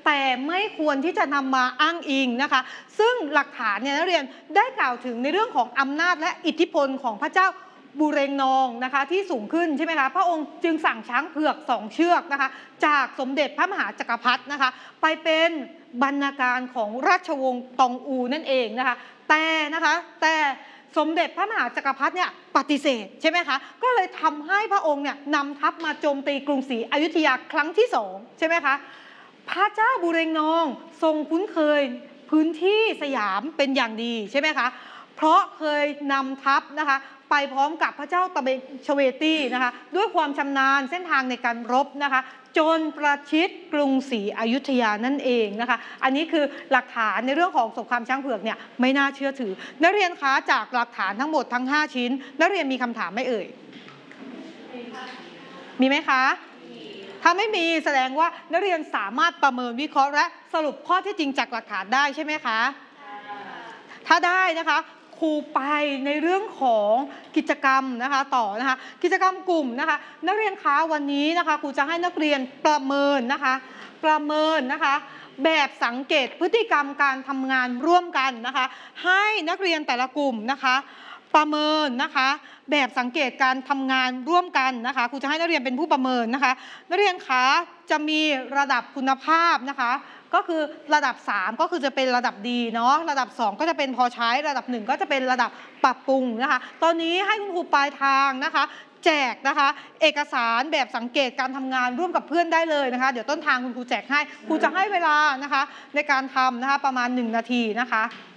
แต่ไม่ควรที่จะนำมาอ้างอิงนะคะซึ่งหลักฐานเนี่ยนักเรียนได้กล่าวถึงในเรื่องของอำนาจและอิทธิพลของพระเจ้าบูเรงนองนะคะที่สูงขึ้นใช่ไหมคะพระองค์จึงสั่งช้างเผือก2 เชือกนะคะจากสมเด็จพระมหาจักรพรรดินะคะไปเป็นบรรณาการของราชวงศ์ตองอูนั่นเองนะคะแต่สมเด็จพระมหาจักรพรรดิเนี่ยปฏิเสธใช่ไหมคะก็เลยทำให้พระองค์เนี่ยนำทัพมาโจมตีกรุงศรีอยุธยาครั้งที่2ใช่ไหมคะพระเจ้าบูเรงนองทรงคุ้นเคยพื้นที่สยามเป็นอย่างดีใช่ไหมคะเพราะเคยนำทัพนะคะไปพร้อมกับพระเจ้าตะเบงชเวตีนะคะด้วยความชำนาญเส้นทางในการรบนะคะจนประชิดกรุงศรีอยุธยานั่นเองนะคะอันนี้คือหลักฐานในเรื่องของสงครามช้างเผือกเนี่ยไม่น่าเชื่อถือนักเรียนคะจากหลักฐานทั้งหมดทั้ง5 ชิ้นนักเรียนมีคำถามไหมเอ่ยมีไหมคะถ้าไม่มีแสดงว่านักเรียนสามารถประเมินวิเคราะห์และสรุปข้อเท็จจริงจากหลักฐานได้ใช่ไหมคะถ้าได้นะคะครูไปในเรื่องของกิจกรรมนะคะต่อนะคะกิจกรรมกลุ่มนะคะนักเรียนคะวันนี้นะคะครูจะให้นักเรียนประเมินนะคะแบบสังเกตพฤติกรรมการทำงานร่วมกันนะคะให้นักเรียนแต่ละกลุ่มนะคะประเมินนะคะแบบสังเกตการทำงานร่วมกันนะคะครูจะให้นักเรียนเป็นผู้ประเมินนะคะนักเรียนคะจะมีระดับคุณภาพนะคะก็คือระดับ3ก็คือจะเป็นระดับดีเนาะระดับ2ก็จะเป็นพอใช้ระดับ1ก็จะเป็นระดับปรับปรุงนะคะตอนนี้ให้คุณครูปลายทางนะคะแจกนะคะเอกสารแบบสังเกตการทำงานร่วมกับเพื่อนได้เลยนะคะเดี๋ยวต้นทางคุณครูแจกให้ครูจะให้เวลานะคะในการทำนะคะประมาณ1 นาทีนะคะ